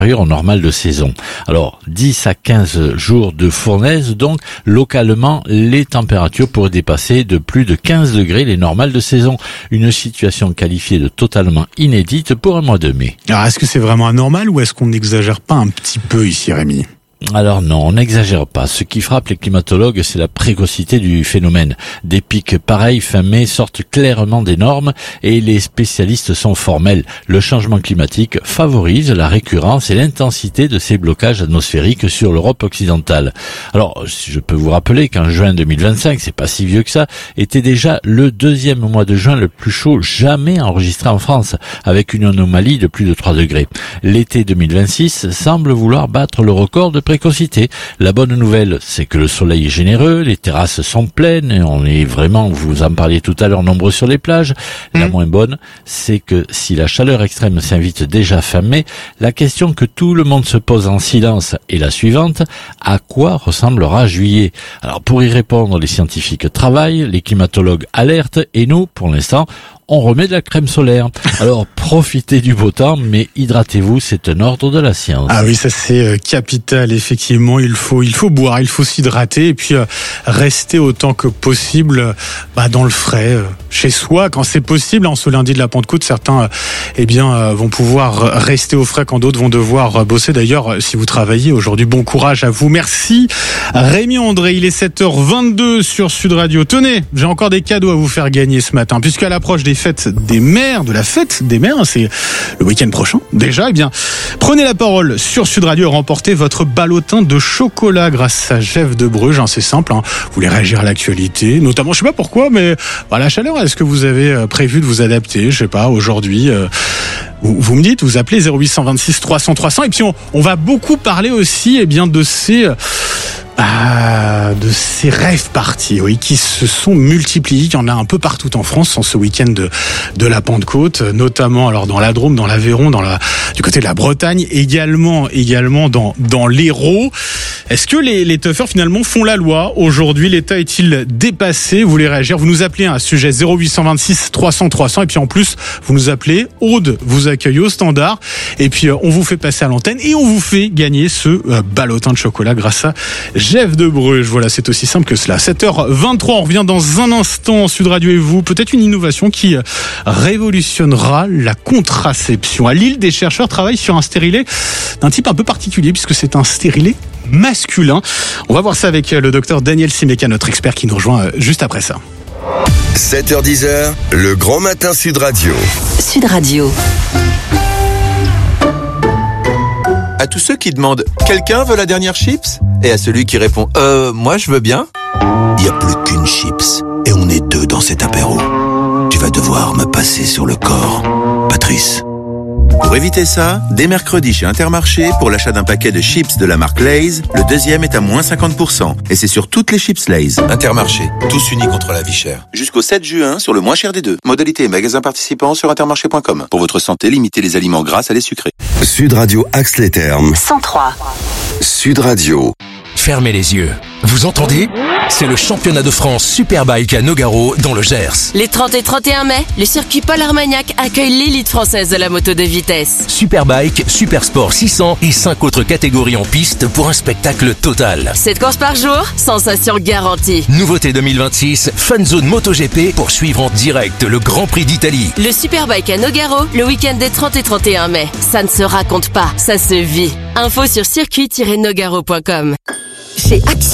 au normal de saison. Alors, 10 à 15 jours de fournaise, donc, localement, les températures pourraient dépasser de plus de 15 degrés les normales de saison. Une situation qualifiée de totalement inédite pour un mois de mai. Alors, est-ce que c'est vraiment anormal ou est-ce qu'on n'exagère pas un petit peu ici, Rémi ? Alors non, on n'exagère pas. Ce qui frappe les climatologues, c'est la précocité du phénomène. Des pics pareils fin mai sortent clairement des normes et les spécialistes sont formels. Le changement climatique favorise la récurrence et l'intensité de ces blocages atmosphériques sur l'Europe occidentale. Alors, je peux vous rappeler qu'en juin 2025, c'est pas si vieux que ça, était déjà le deuxième mois de juin le plus chaud jamais enregistré en France, avec une anomalie de plus de 3 degrés. L'été 2026 semble vouloir battre le record de précocité. La bonne nouvelle, c'est que le soleil est généreux, les terrasses sont pleines, et on est vraiment, vous en parliez tout à l'heure, nombreux sur les plages. La moins bonne, c'est que si la chaleur extrême s'invite déjà fin mai, la question que tout le monde se pose en silence est la suivante: à quoi ressemblera juillet? Alors pour y répondre, les scientifiques travaillent, les climatologues alertent, et nous, pour l'instant, on remet de la crème solaire. Alors, profitez du beau temps, mais hydratez-vous, c'est un ordre de la science. Ah oui, ça c'est capital, effectivement. Il faut boire, il faut s'hydrater et puis rester autant que possible dans le frais, chez soi, quand c'est possible. En ce lundi de la Pentecôte, certains vont pouvoir rester au frais quand d'autres vont devoir bosser. D'ailleurs, si vous travaillez aujourd'hui, bon courage à vous. Merci Rémi André, il est 7h22 sur Sud Radio. Tenez, j'ai encore des cadeaux à vous faire gagner ce matin, puisqu'à l'approche des fêtes des mères, de la fête des mères, c'est le week-end prochain déjà, prenez la parole sur Sud Radio et remportez votre ballotin de chocolat grâce à Jeff de Bruges. C'est simple, vous voulez réagir à l'actualité, notamment, je sais pas pourquoi, mais la chaleur, est-ce que vous avez prévu de vous adapter, je sais pas, aujourd'hui vous me dites, vous appelez 0826 300 300 et puis on va beaucoup parler aussi de ces rêves parties, qui se sont multipliés. Il y en a un peu partout en France en ce week-end de la Pentecôte, notamment alors dans la Drôme, dans l'Aveyron, du côté de la Bretagne, également dans l'Hérault. Est-ce que les teufeurs finalement font la loi aujourd'hui? L'État est-il dépassé? Vous voulez réagir? Vous nous appelez à un sujet 0826 300 300 et puis en plus vous nous appelez. Aude vous accueille au standard et puis on vous fait passer à l'antenne et on vous fait gagner ce ballotin de chocolat grâce à Jeff de Bruges. Voilà, c'est aussi simple que cela. 7h23, on revient dans un instant. Sud Radio et vous, peut-être une innovation qui révolutionnera la contraception. À Lille, des chercheurs travaillent sur un stérilet d'un type un peu particulier puisque c'est un stérilet masculin. On va voir ça avec le docteur Daniel Simeka, notre expert qui nous rejoint juste après ça. 7h10, le grand matin Sud Radio. Sud Radio. À tous ceux qui demandent « Quelqu'un veut la dernière chips ?» et à celui qui répond « Moi je veux bien ?» Il n'y a plus qu'une chips et on est deux dans cet apéro. Tu vas devoir me passer sur le corps, Patrice. Pour éviter ça, dès mercredi chez Intermarché, pour l'achat d'un paquet de chips de la marque Lay's, le deuxième est à moins 50%. Et c'est sur toutes les chips Lay's. Intermarché, tous unis contre la vie chère. Jusqu'au 7 juin, sur le moins cher des deux. Modalité et magasins participants sur intermarché.com. Pour votre santé, limitez les aliments gras à les sucrés. Sud Radio axe les termes. 103. Sud Radio. Fermez les yeux. Vous entendez? C'est le championnat de France Superbike à Nogaro dans le Gers. Les 30 et 31 mai, le circuit Paul Armagnac accueille l'élite française de la moto de vitesse. Superbike, Supersport 600 et 5 autres catégories en piste pour un spectacle total. 7 courses par jour, sensation garantie. Nouveauté 2026, Fun Zone MotoGP pour suivre en direct le Grand Prix d'Italie. Le Superbike à Nogaro, le week-end des 30 et 31 mai. Ça ne se raconte pas, ça se vit. Info sur circuit-nogaro.com. Chez Action.